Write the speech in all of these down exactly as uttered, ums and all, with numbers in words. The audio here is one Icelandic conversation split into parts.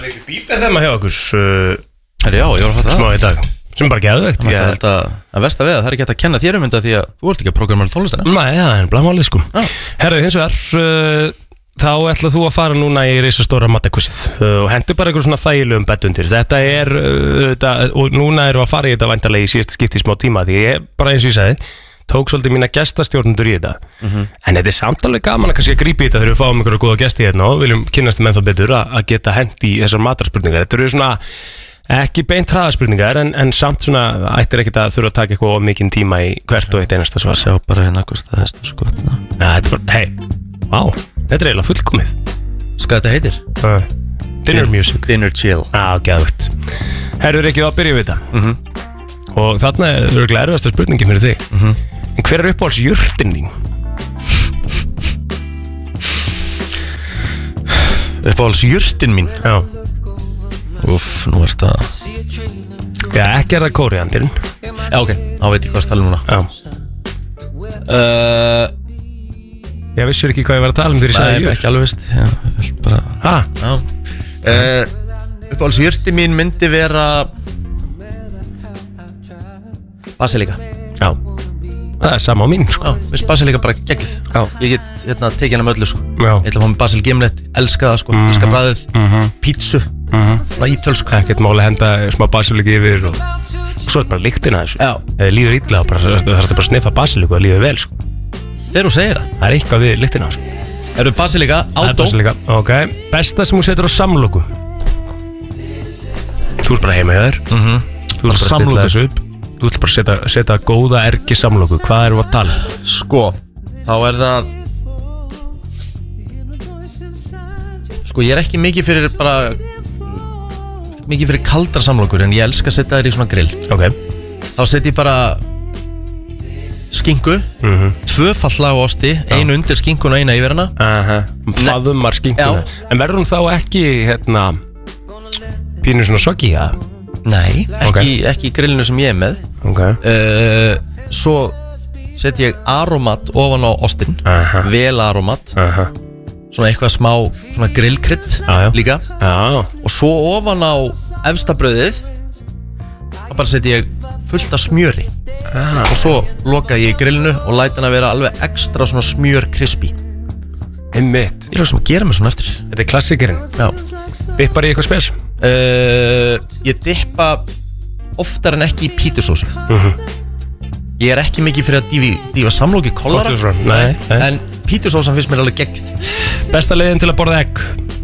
ekki bíbið þeim að hjá okkur uh, Herri, já, ég var að fatta það Smá í dag Sem bara geðveikt Ég held að að versta við að það er ekki hægt að kenna þér um þetta því að þú ert ekki að programmera tónlistina Nei, það er blamálið sko Herðu, hins vegar uh, þá ætla þú að fara núna í risastóra matakvissið uh, og hendur bara einhver svona þægilegum bettundir Þetta er, uh, þetta, og núna erum við að fara í þetta væntanlega í síðast skipti í smá tíma því ég, bara eins og ég sagði tók svolítið mína gestastjórnendur í þetta mm-hmm. en þetta er samt alveg gaman að kannski að grípa í þetta þegar við fáum einhverja góða gesti hérna og viljum kynnast þeim ennþá betur að, að geta hent í þessar matarspurningar Þetta eru svona ekki beint hraðaspurningar en, en samt svona ættir ekkert að þurfa að taka eitthvað mikinn tíma í hvert og eitt einasta svar Sjá bara hérna hvort það er sko ja, Þetta er bara, hei, vá, þetta er eiginlega fullkomið Ska þetta heitir? Uh, dinner music Dinner chill Já, geðvögt Herður ekki þá að byrja við þetta mm-hmm. og þarna er örugglega erfiðasta spurningin fyrir þig mm-hmm. En hver er uppáhalds jurtin þín? Uppáhalds jurtin mín? Já Úff, nú er þetta Já, ekki er það kóriandinn Já, ok, þá veit ég hvað að tala um núna Já uh, Ég vissur ekki hvað ég var að tala um þegar ég sagði Nei, jurt ekki alveg veist Já, ég held bara Ha? Já uh, Uppáhalds jurtin mín myndi vera Basilika Já Það er sama á mín sko Já, viss basilika bara geggið Já Ég get hérna tekið hennar með öllu sko Já Ég ætla að fá með basil gimlet, elska það sko Mhm. Elska bragðið, Mhm. pítsu Mhm. Svona ítölsk Ekkert máli að henda smá basilíku yfir og, og svo er bara lyktina þessu Já. Eða líður illa og bara, það er bara að sniffa basilíku og það líður vel sko Þegar þú segir það Það er eitthvað við lyktina sko Eru basilika, Það er átó basilíka, ok Besta sem þú setur á samloku Þú ert bara heima hjá þér Mhm. Þú ert bara að stilla samloku. þessu upp Þú ert bara að setja, setja góða ergi samloku Hvað erum við að tala? Sko, þá er það Sko, ég er ekki mikið fyrir bara Mikið fyrir kaldar samlokur En ég elska að setja þær í svona grill Ok Þá set ég bara Skinku mm-hmm. Tvöfall lag á osti Einu undir skinkun og eina yfir hana Aha, faðumar skinkuna Já. En verður hún þá ekki, hérna Pínu svona soggy, ja? Nei, ekki, Ok. ekki í grillinu sem ég er með Ok uh, Svo set ég aromat ofan á ostin Aha. Vel aromat Aha. Svona eitthvað smá Svona grillkrydd Já, já. líka Já, Og svo ofan á efsta brauðið þá bara set ég fullt af smjöri ah. Og svo loka ég í grillinu Og læt hann að vera alveg ekstra svona smjör krispi einmitt Ég er sem að gera mig svona eftir Þetta er klassikerinn Já Dippar í eitthvað spes uh, Ég dippa oftar en ekki í pítusósu Mhm. Ég er ekki mikið fyrir að dífa, dífa samloki kollara Gott frá, nei, nei. En pítusósan finnst mér alveg geggjuð Besta leiðin til að borða egg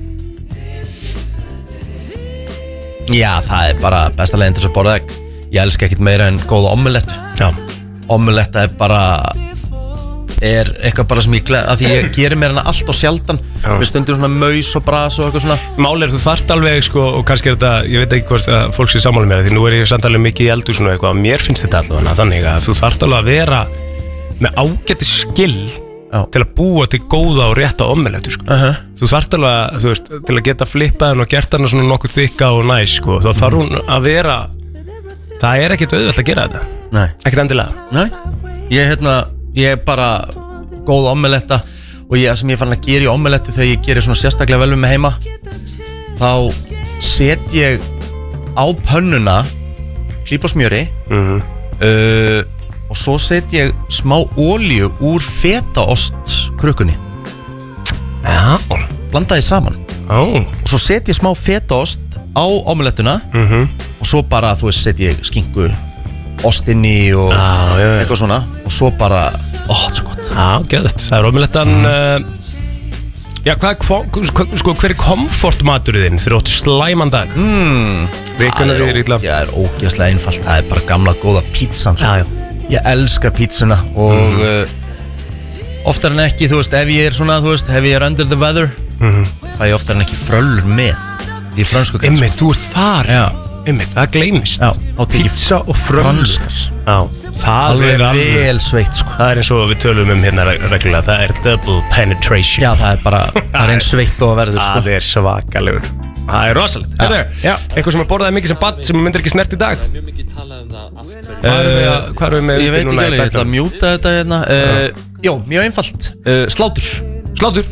Já, það er bara besta leiðin til að borða egg Ég elska ekkit meira en góða omelettu Já Omeletta er bara Er eitthvað bara sem ég gled Að því ég gerir mér hana allt og sjaldan Já. Við stundum svona maus og bras og eitthvað svona Mál er þú þarft alveg sko og kannski er þetta, ég veit ekki hvort að fólk sé sammála með það því nú er ég samt alveg mikið í eldur svona eitthvað mér finnst þetta allavega þannig að þú þarft alveg að vera með ágæti skill Já. til að búa til góða og rétta omelettu sko. uh-huh. Þú þarft alveg að, þú veist, til að geta flippað henn og gert henn svona nokkuð þykka og næs sko, þá þarf hún að vera það er ekkert auðvelt að gera þetta Nei, ekkert endilega nei Ég, hérna, ég er bara góð omeletta Og ég, sem ég fann að gera í omelettu Þegar ég gerir svona sérstaklega vel með heima Þá set ég á pönnuna Klíp á smjöri mm-hmm. uh, Og svo set ég smá olíu úr fetaost krukkunni Já Blanda því saman Ó Og svo set ég smá fetaost á omelettuna mm-hmm. Og svo bara, þú veist, set ég skinku Ost inn í og Já, já, já. eitthvað svona Og svo bara, ó, þetta er svo gott Já, geðvægt, það er omelettan mm. uh, Já, hvað er, hva- sko, sko, hver er komfortmaturinn þinn þegar þú átt slæman dag? mm. Vikunar Það er illa Já, það er ógeðslega einfalt Það er bara gamla góða pítsan sko. Já, já Ég elska pítsuna Og mm. uh, oftar en ekki, þú veist, ef ég er svona Þú veist, ef ég er under the weather mm. Fæ ég oftar en ekki fröllur með Því frönsku kall Einmitt, þú ert þar Já. Einmitt, það gleymist Já, þá tek ég Pizza og fröllur franskar. Já, það Alveg er alveg vel sveitt sko. Það er eins og við tölum um hérna reg- reglulega Það er double penetration Já, það er bara, það er eins sveitt og verður sko. Það er svakalegur Það er rosalegt Já. Herðu, Já. eitthvað sem að borðaði mikið sem badn sem myndir ekki snert í dag Mjög mikið talað um það aftur Hvað erum við að- hvað erum við með Ég undir veit ekki núna í alveg, ég ætla að bekknum? mjúta þetta hérna uh, Jó, mjög einfalt uh, Slátur Slátur Já,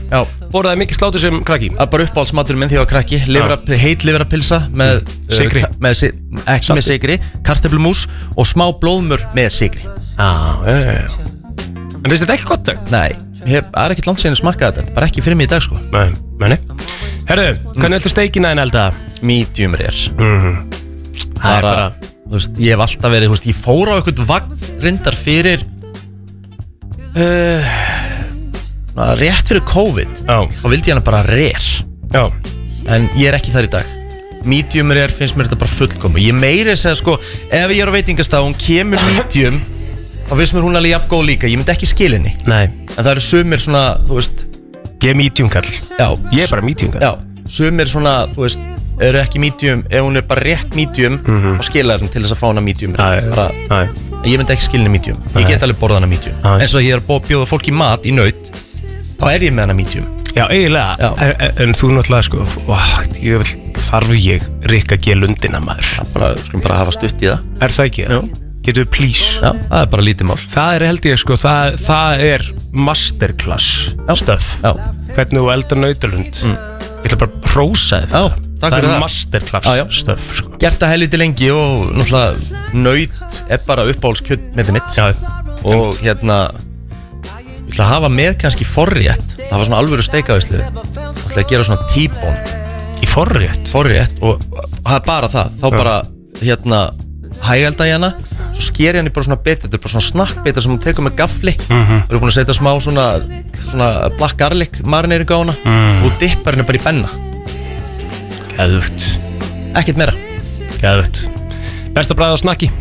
borðaði mikið slátur sem krakki? Það er bara uppáhaldsmaturinn minn þegar ég var krakki Livra, heit livrapilsa með Sykri? uh, með, si- Ekki Salti. með sykri, kartöflumús og smá blóðmör með sykri Já, já, já En finnst þetta ekki gott dag? Nei, ég það er ekkert langt síðan að smakka þetta Þetta er bara ekki fyrir mig í dag sko Nei, meni Herðu, hvernig heldur steikina en elda? Medium rare Mhm Það er bara, bara þú veist, ég hef alltaf verið, þú veist, ég fór á eitthvað vagn reyndar fyrir uh, na, rétt fyrir COVID Já, þá vildi ég hana bara rare já en ég er ekki þar í dag medium rare finnst mér þetta bara fullkomu ég meiri að segja sko, ef ég er á veitingastað og hún kemur medium þá finnst mér hún alveg jafn góð líka, ég myndi ekki skil henni Nei, en það eru sumir svona, þú veist ég er medium kall já, Ég er bara medium kall já, sumir svona, þú veist eru ekki medium, ef hún er bara rétt medium Mhm. þá skilar henni til þess að fá hana medium Já, já, bara, já, ég myndi ekki skil henni medium Nei. ég get alveg borða hana medium Já. eins og ég er að bjóða fólki mat í naut þá er ég með hana medium já eiginlega Já. En, en, en þú náttúrulega sko Vá, ég vil, þarf ég Rikka G. Lundina maður bara, skulum bara hafa stutt í það Er það ekki? Jú. Getur við please? já, það er bara lítið mál Það er held ég sko, það, það er masterclass Já. stöf já, Hvernig þú eldar nautalund Ég ætla bara að rósa þið já, takk Það fyrir er það masterclass Já, já. stöf sko. gert það helviti lengi og náttúrulega naut er bara uppáhaldskjöld með mitt Já, og hérna ég ætla að hafa með kannski forrétt það var svona alvöru steikavislu ég ætla að gera svona T-bone í forrétt forrétt og það er bara það þá bara hérna hægælda í hana svo sker ég henni bara svona bit þetta er bara svona snakkbitar sem hún tekur með gafli Mhm. og er búin að setja smá svona svona black garlic marinering á hana Mm. og dippar henni bara í benna Geðvögt ekkert meira Geðvögt Besta bræða á snakki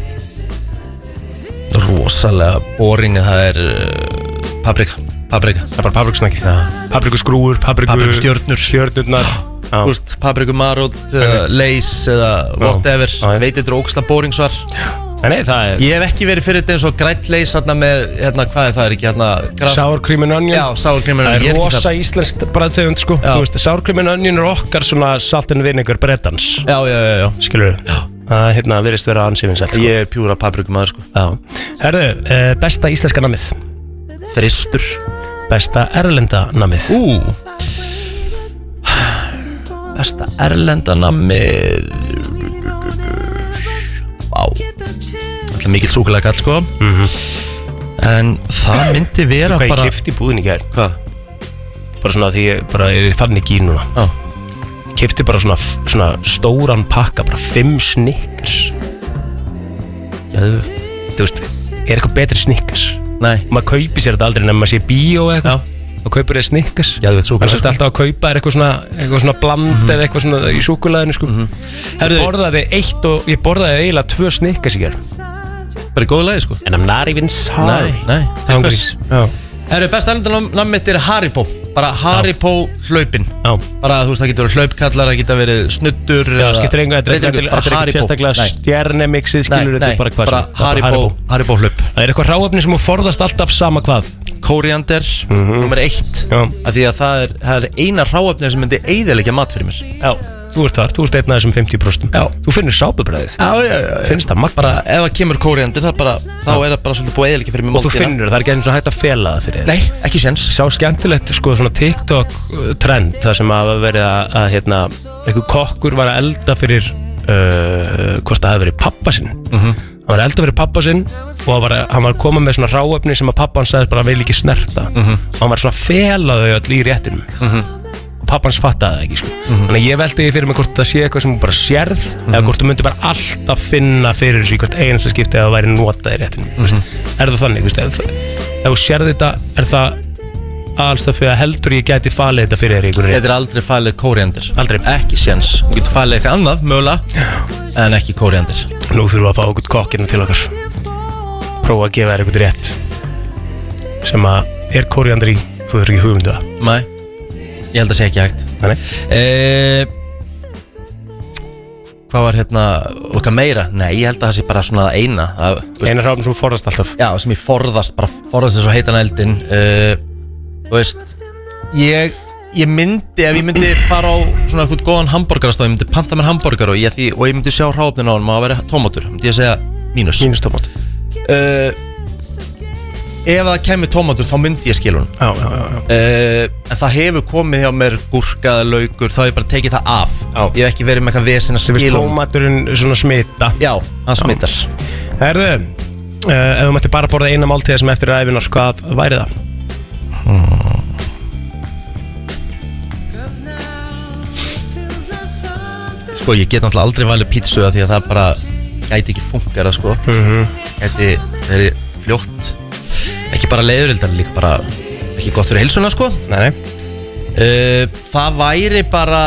rosalega boring það er uh, paprika paprika Það er bara paprikusnakki Paprikuskrúur, papriku Paprikustjörnur. Stjörnurnar Já. Úst, papriku marót, uh, Einmitt. leys eða whatever Já, já. veit þetta er óksla boring svar Nei, nei, það er ég hef ekki verið fyrir þetta eins og grænt leys hérna með, hérna, hvað er það er ekki hérna gras... Sour cream and onion já, sour cream and Það onion, er ég er ekki rosa það íslenskt bræðtegund sko Já. Þú veist, sour cream and onion er okkar svona salt and vinegar breddans já, já, já, já, Skilur við? Það hérna virðist vera ansýfinsælt sko. ég er pjúra papriku maður sko Já. Herðu, uh, besta íslenska namið þristur Besta erlenda namið ú besta erlenda nammi vá þetta er mikill súkulega kall sko Mhm. en það myndi vera Hvað ég bara kifti í búðin í gær hvað? Bara svona því ég bara er þannig í núna já Kifti bara svona, svona stóran pakka Bara fimm snickers Geðvögt Þú veist, er eitthvað betri snickers Nei Maður kaupi sér þetta aldrei nefnum maður sé bíó eða eitthvað Já Og kaupir þér snickers Geðveikt súkkulaði, Þannig að þetta alltaf að kaupa er eitthvað svona Eitthvað svona bland eða eitthvað svona í súkkulaðinu sko Ég Herðu borðaði eitt og Ég borðaði eiginlega tvö snickers í gær Bara í góðu lagi sko And I'm not even sorry Nei, nei Til hvers Já Herru, besta erlendanamn mitt er Haribo Bara Haribo hlaupin Já Bara, þú veist, það getur verið hlaupkallar Það getur verið snuddur Já, skiptir engu, þetta er breytir ekki engu, þetta er ekki sérstaklega stjernemixið, skilur Nei, þetta nei, bara hvað bara sem er, Haribo, Haribo hlaup Það er eitthvað ráefni sem þú forðast alltaf sama hvað Kóriander, nummer eitt Já. Af því að það er, það er eina ráefni sem myndi eyðileggja mat fyrir mér Já, þú ert þar, þú ert einn af þessum fimmtíu prósent Já. Þú finnur sápubræðið, Já, já, já, já. finnst það magna Bara, ef það kemur kóriander það bara, þá er það bara svolítið búið eyðileggja fyrir mig Og þú finnur það, það er ekki eins og hægt að fela það fyrir þér Nei, ekki séns Sá skemmtilegt sko svona TikTok uh, trend Það sem að verið að, að hérna einhver kokkur var að elda fyrir uh, Hvort það hefði verið pappa sinn Mhm. Hann var að elda fyrir pappa sinn Og hann var, að- hann var að koma með svona ráefni sem að pappa hann sagði bara vil ekki snerta Mhm. Og hann var svona að fela þau öll í réttinum Og pappa hans fattaði það ekki sko. Mhm. Þannig að ég veldi því fyrir mig hvort það sé eitthvað sem þú bara sérð Eða hvort þú myndir bara alltaf finna fyrir þessu í hvert einasta skipti að það væri notað í réttinum mm Er það þannig, þú veist, ef, ef þú sérð þetta er það alls það fyrir að heldur ég gæti falið þetta fyrir þér í einhverju rétt Þetta er aldrei falið kóriander Aldrei. Ekki séns Þú getur falið eitthvað annað, mögulega En ekki kóriander Nú þurfum við að fá okkur kokkina til okkar Prófa að gefa þér eitthvað rétt sem að er kóriander í þú þurfur ekki hugmyndu það Nei, ég held að sé ekki hægt Þannig, e Hvað var hérna okkar meira? Nei, ég held að það sé bara svona það eina það, þú veist, eina hráfn sem þú forðast alltaf Já, sem ég forðast Bara forðast þess að heitan eldin uh, Þú veist Ég, ég myndi, ef ég myndi fara á svona eitthvað góðan hambúrgarastaf Ég myndi panta mér hambúrgar og ég, því, og ég myndi sjá hráfnin á hann og að vera tómatur Myndi ég segja mínus Mínustómat uh, ef það kemur tómatur þá myndi ég skilun Já, já, já, já. uh, En það hefur komið hjá mér gúrka eða laukur, þá hef ég bara tekið það af Já. Ég hef ekki verið með eitthvað vesen að Þú veist skilun tómaturinn svona smita. Já, hann smittar Herðu, uh, ef þú mætti bara borða eina máltíða sem eftir ævinar, hvað væri það? Sko, ég get náttúrulega aldrei valið pítsu af því að það bara gæti ekki funkar sko. Mhm. Gæti verið fljótt Ekki bara leiðurildar, líka bara ekki gott fyrir heilsuna sko. Nei, nei. uh, Það væri bara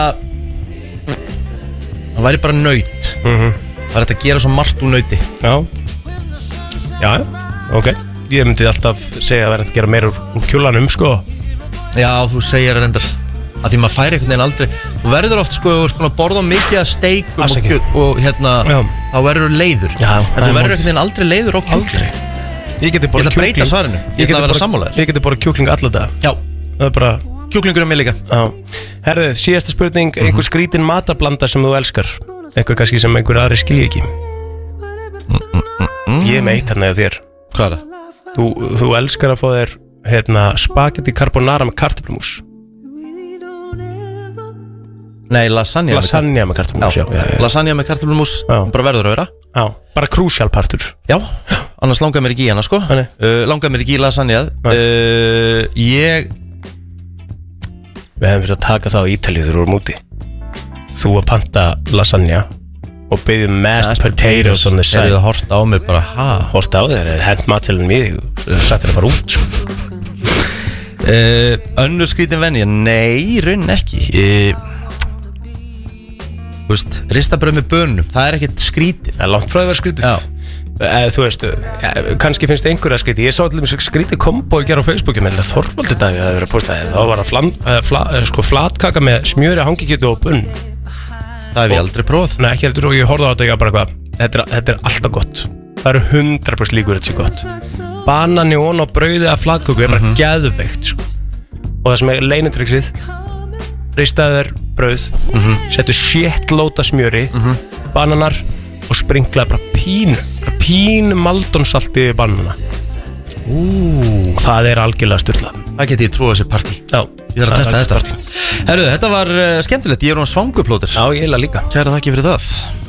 Það væri bara naut Mhm. Það er þetta að gera svo margt úr nauti Já. Já, ok. Ég myndi alltaf segja að verða að gera meira úr, úr kjúlanum, sko. Já, þú segir reyndar að því maður færi einhvern veginn aldrei Þú verður oft sko, þú ert búin að borða mikið að steikum og, Afsakið. kjöt, og hérna, Já. þá verður þú leiður Já, En það þú er verður málið. einhvern veginn aldrei leiður á kjúkling Ég geti Ég borða ætla að breyta svarinu, ég ætla að vera sammálaður Ég geti borða kjúkling alla dag. Já, Það er bara, kjúklingur er mér líka já. Herðu, síðasta spurning, Mhm. einhver skrítin matablanda sem þú elskar? Eitthvað kannski sem einhver aðri skilji ekki? Ég er með eitt hérna hjá þér. Hvað er það? Þú, þú elskar að fá þér hérna, spagetti carbonara með kartöflumús. Nei, lasagna Lasagna með kartöflumús, já. Já, Já, já, lasagna með kartöflumús Já. bara verður að vera já. Bara krúsjál partur. Já, annars langar mér ekki í hana sko Þannig. uh, Langar mér ekki í lasagnað Nei. uh, Ég Við hefum fyrir að taka það á Ítalíu þegar þú erum úti. Þú að panta lasagna og byggja mashed potatoes on the Er side. það hort á mig bara, ha Hort á þér, hent matselin við þig, sættir það bara út, sko. uh, Önnur skrítin venja Nei, raun ekki uh, Þú veist, ristabröð með bönum Það er ekkert skrítið Það er langt frá að vera skrítið. Já. Eða, þú veist, e, kannski finnst einhverja skrítið. Ég sá allir með skrítið kombo í gera á Facebooki með Þorvaldur dag að það verið að posta það. Þá var það flan, e, fla, e, sko, flatkaka með smjöri, hangikjötu og bunn. Það hef ég aldrei prófað Nei, ekki heldur, og ég horfði á þetta og ég bara hvað þetta, er- þetta er alltaf gott. Það eru hundra prósent líkur þetta sé gott. Banani og á brauðið af flatköku er bara Mhm. geðveikt, sko. Og það sem er leinitrixið, ristaður brauð, Mhm. settu shitload af smjöri, bananar og sprinklaði bara pínu, bara pínu maldonsalti í banana. Ú, Og það er algjörlega styrlað. það geti ég trúið þessi partí Já, Ég þarf að testa þetta Herru, þetta var uh, skemmtilegt Ég er hún svanguplóter Já, ég heila líka. Kæra þakki fyrir það